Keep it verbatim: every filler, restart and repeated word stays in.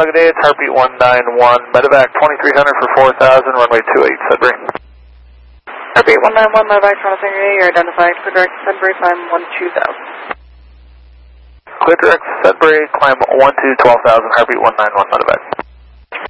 Toronto, good day, it's Heartbeat one nine one, medevac twenty-three hundred for four thousand, runway two eight, Sudbury. Heartbeat one nine one, medevac Toronto, you're identified, clear direct Sudbury, climb one two thousand. Clear direct Sudbury, climb one two, twelve thousand, Heartbeat one nine one, medevac.